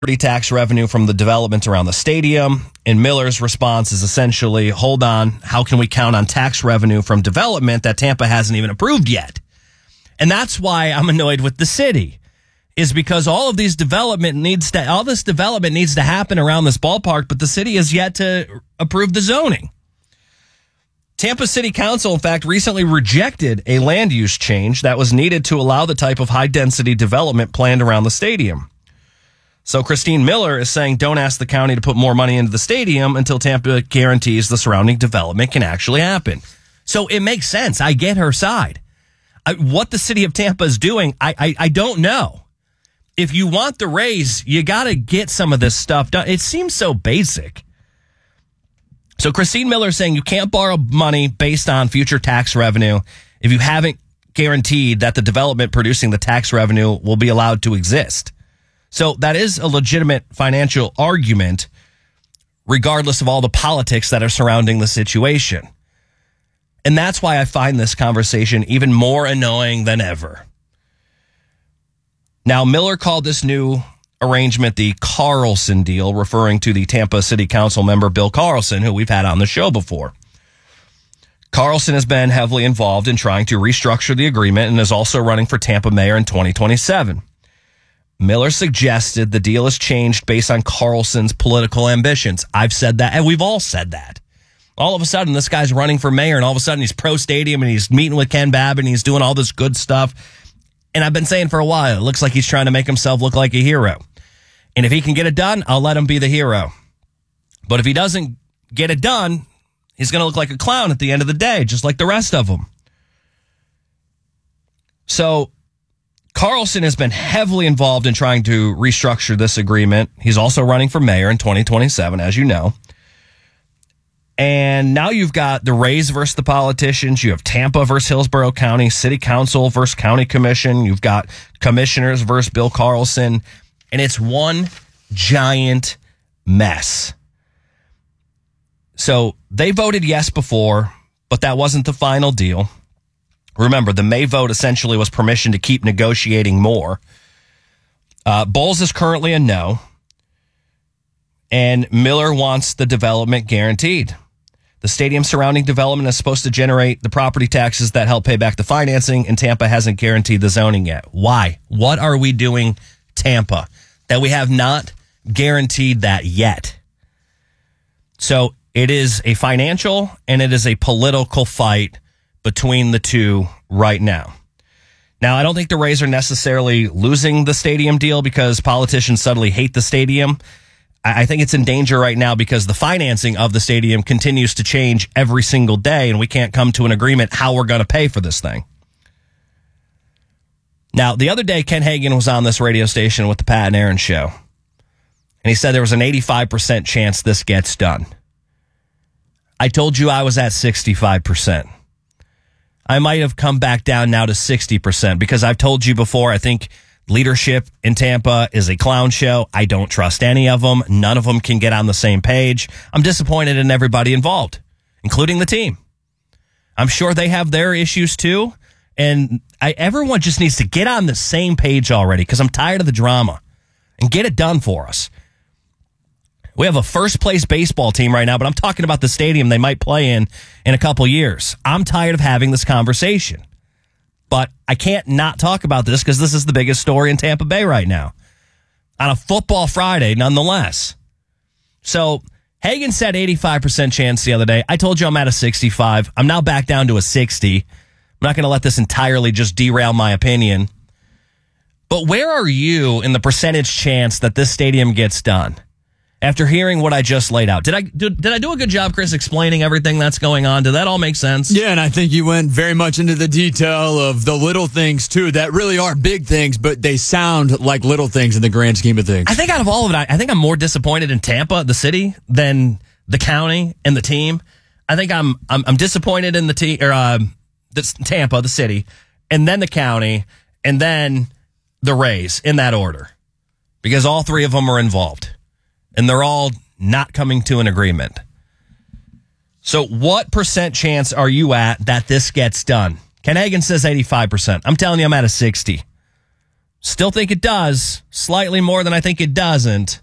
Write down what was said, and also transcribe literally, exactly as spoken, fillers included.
property tax revenue from the development around the stadium. And Miller's response is essentially, hold on, how can we count on tax revenue from development that Tampa hasn't even approved yet? And that's why I'm annoyed with the city, is because all of these development needs to, all this development needs to happen around this ballpark, but the city has yet to approve the zoning. Tampa City Council, in fact, recently rejected a land use change that was needed to allow the type of high-density development planned around the stadium. So Christine Miller is saying, don't ask the county to put more money into the stadium until Tampa guarantees the surrounding development can actually happen. So it makes sense. I get her side. I, what the city of Tampa is doing, I, I, I don't know. If you want the raise, you got to get some of this stuff done. It seems so basic. So Christine Miller is saying you can't borrow money based on future tax revenue if you haven't guaranteed that the development producing the tax revenue will be allowed to exist. So that is a legitimate financial argument, regardless of all the politics that are surrounding the situation. And that's why I find this conversation even more annoying than ever. Now, Miller called this new arrangement the Carlson deal, referring to the Tampa City Council member Bill Carlson, who we've had on the show before. Carlson has been heavily involved in trying to restructure the agreement and is also running for Tampa mayor in twenty twenty-seven. Miller suggested the deal is changed based on Carlson's political ambitions. I've said that, and we've all said that. All of a sudden, this guy's running for mayor, and all of a sudden he's pro-stadium, and he's meeting with Ken Babbitt, and he's doing all this good stuff. And I've been saying for a while, it looks like he's trying to make himself look like a hero. And if he can get it done, I'll let him be the hero. But if he doesn't get it done, he's going to look like a clown at the end of the day, just like the rest of them. So Carlson has been heavily involved in trying to restructure this agreement. He's also running for mayor in twenty twenty-seven, as you know. And now you've got the Rays versus the politicians. You have Tampa versus Hillsborough County, City Council versus County Commission. You've got commissioners versus Bill Carlson. And it's one giant mess. So they voted yes before, but that wasn't the final deal. Remember, the May vote essentially was permission to keep negotiating more. Uh, Bowles is currently a no. And Miller wants the development guaranteed. The stadium surrounding development is supposed to generate the property taxes that help pay back the financing, and Tampa hasn't guaranteed the zoning yet. Why? What are we doing, Tampa, that we have not guaranteed that yet? So it is a financial and it is a political fight between the two right now. Now, I don't think the Rays are necessarily losing the stadium deal because politicians suddenly hate the stadium. I think it's in danger right now because the financing of the stadium continues to change every single day, and we can't come to an agreement how we're going to pay for this thing. Now, the other day, Ken Hagan was on this radio station with the Pat and Aaron show, and he said there was an eighty-five percent chance this gets done. I told you I was at sixty-five percent. I might have come back down now to sixty percent because I've told you before, I think leadership in Tampa is a clown show. I don't trust any of them. None of them can get on the same page. I'm disappointed in everybody involved, including the team. I'm sure they have their issues too. And I, everyone just needs to get on the same page already because I'm tired of the drama and get it done for us. We have a first place baseball team right now, but I'm talking about the stadium they might play in in a couple years. I'm tired of having this conversation. But I can't not talk about this because this is the biggest story in Tampa Bay right now. On a football Friday, nonetheless. So Hagan said eighty-five percent chance the other day. I told you I'm at a sixty-five. I'm now back down to a sixty. I'm not going to let this entirely just derail my opinion. But where are you in the percentage chance that this stadium gets done? After hearing what I just laid out, did I do, did I do a good job, Chris, explaining everything that's going on? Did that all make sense? Yeah, and I think you went very much into the detail of the little things, too, that really are big things, but they sound like little things in the grand scheme of things. I think out of all of it, I, I think I'm more disappointed in Tampa, the city, than the county and the team. I think I'm I'm, I'm disappointed in the team, or uh, the, Tampa, the city, and then the county, and then the Rays, in that order, because all three of them are involved. And they're all not coming to an agreement. So what percent chance are you at that this gets done? Ken Hagan says eighty-five percent. I'm telling you I'm at a sixty. Still think it does. Slightly more than I think it doesn't.